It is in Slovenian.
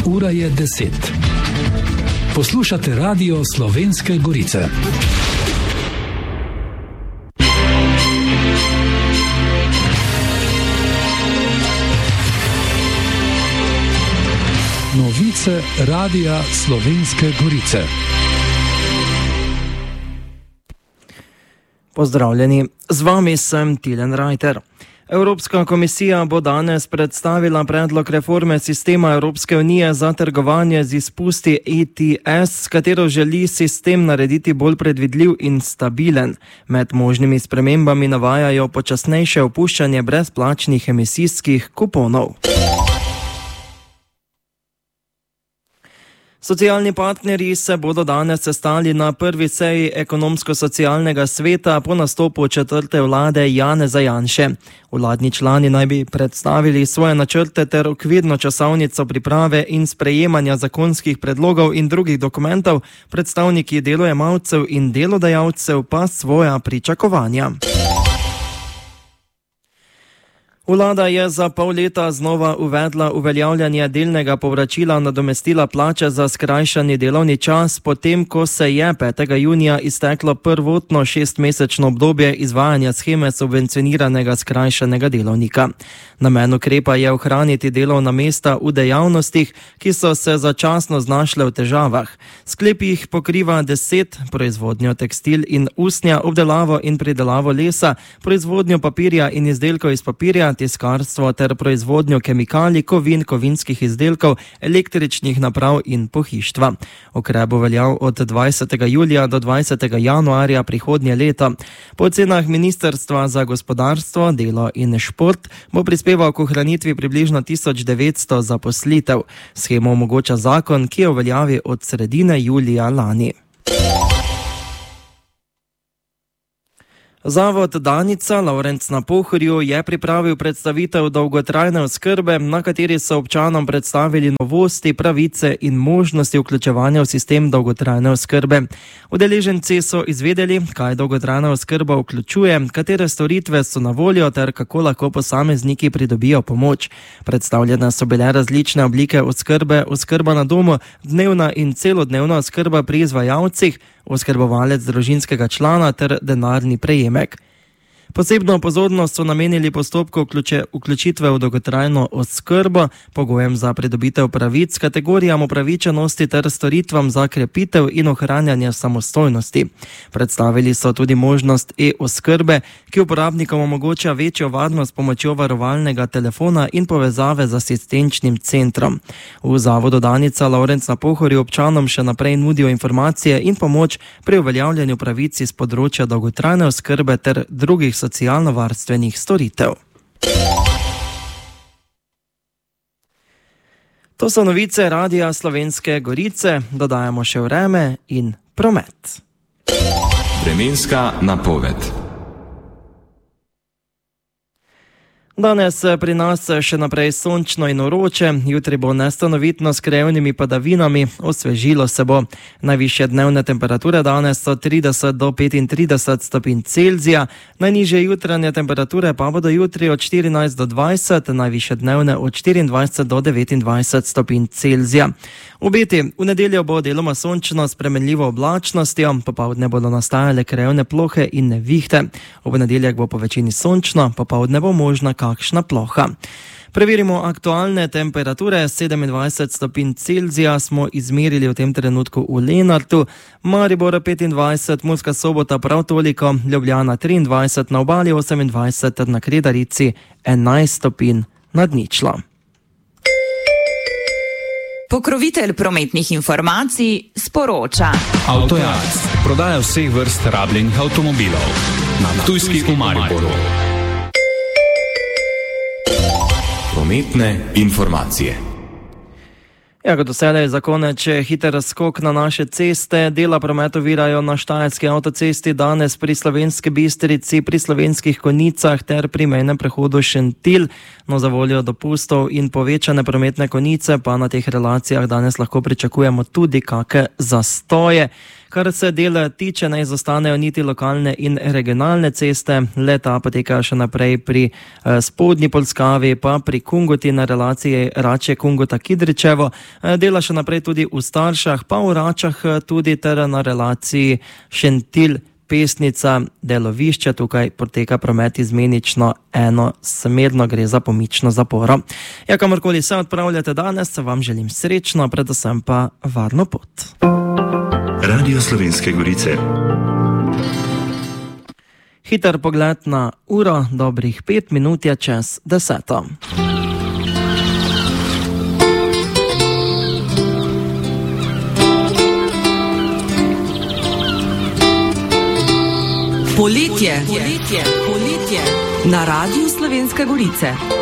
Ura je 10. Poslušate Radio Slovenske Gorice. Novice Radia Slovenske Gorice. Pozdravljeni, z vami sem Tilen Rajter. Evropska komisija bo danes predstavila predlog reforme sistema Evropske unije za trgovanje z izpusti ETS, s katero želi sistem narediti bolj predvidljiv in stabilen. Med možnimi spremembami navajajo počasnejše opuščanje brezplačnih emisijskih kuponov. Socialni partnerji se bodo danes sestali na prvi seji ekonomsko-socialnega sveta po nastopu četrte vlade Janeza Janše. Vladni člani naj bi predstavili svoje načrte ter okvirno časovnico priprave in sprejemanja zakonskih predlogov in drugih dokumentov, predstavniki delojemalcev in delodajalcev pa svoja pričakovanja. Vlada je za pol leta znova uvedla uveljavljanje delnega povračila nadomestila plače za skrajšani delovni čas, potem ko se je 5. junija izteklo prvotno 6-mesečno obdobje izvajanja sheme subvencioniranega skrajšanega delovnika. Namen ukrepa je ohraniti delovna mesta v dejavnostih, ki so se začasno znašle v težavah. Sklep jih pokriva 10: proizvodnjo tekstil in usnja, obdelavo in pridelavo lesa, proizvodnjo papirja in izdelkov iz papirja, tiskarstvo ter proizvodnjo kemikalij, kovin, kovinskih izdelkov, električnih naprav in pohištva. Ukrep bo veljal od 20. julija do 20. januarja prihodnje leto. Po ocenah Ministrstva za gospodarstvo, delo in šport bo prispeval k ohranitvi približno 1900 zaposlitev. Shemo omogoča zakon, ki je v veljavi od sredine julija lani. Zavod Danica Lovrenc na Pohorju je pripravil predstavitev dolgotrajne oskrbe, na kateri so občanom predstavili novosti, pravice in možnosti vključevanja v sistem dolgotrajne oskrbe. Udeleženci so izvedeli, kaj dolgotrajna oskrba vključuje, katere storitve so na voljo ter kako lahko posamezniki pridobijo pomoč. Predstavljene so bile različne oblike oskrbe, oskrba na domu, dnevna in celodnevna oskrba pri izvajalcih, oskrbovalec družinskega člana ter denarni prejemek. Posebno pozornost so namenili postopku vključitve v dolgotrajno oskrbo, pogojem za pridobitev pravic, kategorijam upravičenosti ter storitvam za krepitev in ohranjanje samostojnosti. Predstavili so tudi možnost e-oskrbe, ki uporabnikom omogoča večjo varnost s pomočjo varovalnega telefona in povezave z asistenčnim centrom. V Zavodu Danica Lovrenc na Pohorju občanom še naprej nudijo informacije in pomoč pri uveljavljanju pravic iz področja dolgotrajne oskrbe ter drugih socialno-varstvenih storitev. To so novice Radia Slovenske Gorice, dodajamo še vreme in promet. Vremenska napoved. Danes pri nas še naprej sončno in vroče, jutri bo nestanovitno s krajevnimi padavinami, osvežilo se bo. Najvišje dnevne temperature danes so 30 do 35 stopinj Celzija, najnižje jutranje temperature pa bodo jutri od 14 do 20, najvišje dnevne od 24 do 29 stopinj Celzija. Obeti: v nedeljo bo deloma sončno s spremenljivo oblačnostjo, popoldne bodo nastajale krajevne plohe in nevihte. Ob nedeljah bo po večini sončno, popoldne bo možna kakšna ploha. Preverimo aktualne temperature. 27 stopinj Celzija smo izmerili v tem trenutku v Lenartu, Maribor 25, Murska Sobota prav toliko, Ljubljana 23, na Obali 28 ter na Kredarici 11 stopinj nad ničlo. Pokrovitelj prometnih informacij sporoča. Avtojac, prodaja vseh vrst rabljenih avtomobilov. Na Ptujski v Mariboru. Prometne informacije. Ja, kot vselej za konec hiter skok na naše ceste. Dela promet ovirajo na Štajerski avtocesti danes pri Slovenski Bistrici, pri Slovenskih Konjicah ter pri mejnem prehodu Šentilj. No, za voljo dopustov in povečane prometne konice pa na teh relacijah danes lahko pričakujemo tudi kakšne zastoje. Kar se dela tiče, ne izostanejo niti lokalne in regionalne ceste, leta potekajo še naprej pri spodnji Polskavi, pa pri Kungoti na relaciji Rače-Kungota-Kidričevo, dela še naprej tudi v Staršah, pa v Račah tudi ter na relaciji Šentilj-Pesnica, delovišče, tukaj poteka promet izmenično enosmerno, gre za pomično zaporo. Ja, kamorkoli se odpravljate danes, se vam želim srečno, predvsem pa varno pot. Radio Slovenske Gorice. Hiter pogled na uro, dobrih 5 minut je čez 10. Poletje. Na Radiu Slovenske Gorice.